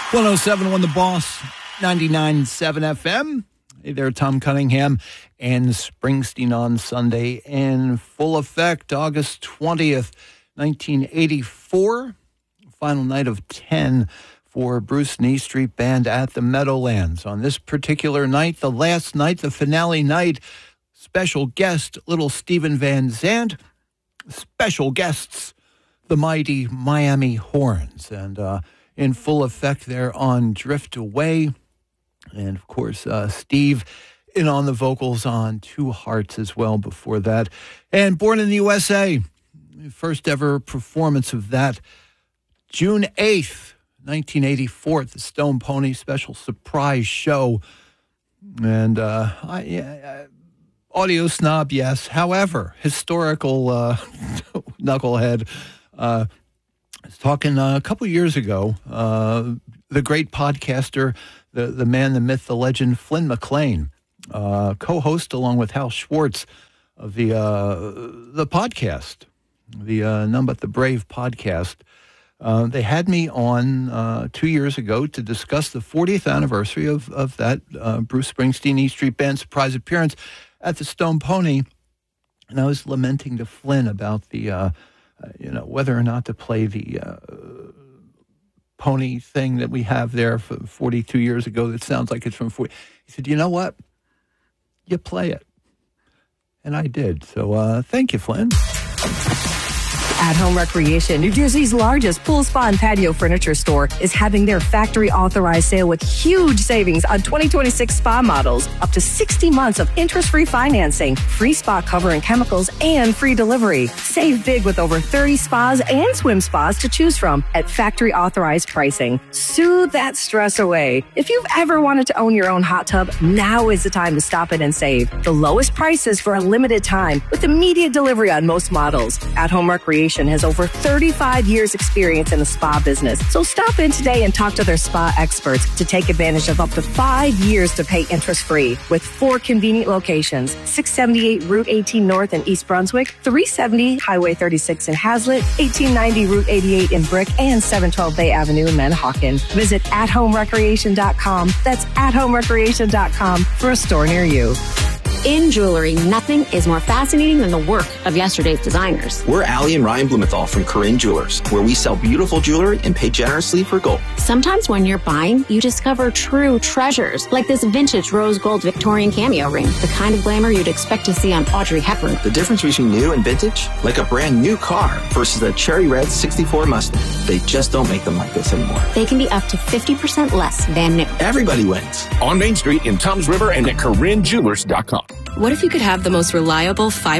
107.1 The Boss, 99.7 FM. Hey there, Tom Cunningham and Springsteen on Sunday in full effect, August 20th, 1984. Final night of 10 for Bruce and E Street Band at the Meadowlands. On this particular night, the last night, the finale night, special guest, little Steven Van Zandt. Special guests, the mighty Miami Horns. And in full effect there on Drift Away. And, of course, Steve in on the vocals on Two Hearts as well before that. And Born in the USA, first ever performance of that, June 8th, 1984 at the Stone Pony special surprise show. And audio snob, yes. However, historical knucklehead. I was talking a couple years ago, the great podcaster, the man, the myth, the legend, Flynn McLean, co-host along with Hal Schwartz of the podcast, the None But the Brave podcast. They had me on 2 years ago to discuss the 40th anniversary of that Bruce Springsteen E Street Band surprise appearance at the Stone Pony. And I was lamenting to Flynn about the, whether or not to play the pony thing that we have there for 42 years ago that sounds like it's from 40. He said, you know what? You play it. And I did. So thank you, Flynn. At Home Recreation, New Jersey's largest pool, spa, and patio furniture store, is having their factory authorized sale with huge savings on 2026 spa models, up to 60 months of interest-free financing, free spa cover and chemicals, and free delivery. Save big with over 30 spas and swim spas to choose from at factory authorized pricing. Soothe that stress away. If you've ever wanted to own your own hot tub, now is the time to stop in and save. The lowest prices for a limited time with immediate delivery on most models. At Home Recreation has over 35 years experience in the spa business. So stop in today and talk to their spa experts to take advantage of up to 5 years to pay interest-free with 4 convenient locations: 678 Route 18 North in East Brunswick, 370 Highway 36 in Hazlet, 1890 Route 88 in Brick, and 712 Bay Avenue in Manahawkin. Visit athomerecreation.com. That's athomerecreation.com for a store near you. In jewelry, nothing is more fascinating than the work of yesterday's designers. We're Allie and Ryan Blumenthal from Corinne Jewelers, where we sell beautiful jewelry and pay generously for gold. Sometimes when you're buying, you discover true treasures, like this vintage rose gold Victorian cameo ring, the kind of glamour you'd expect to see on Audrey Hepburn. The difference between new and vintage? Like a brand new car versus a cherry red 64 Mustang. They just don't make them like this anymore. They can be up to 50% less than new. Everybody wins. On Main Street in Toms River and at CorinneJewelers.com. What if you could have the most reliable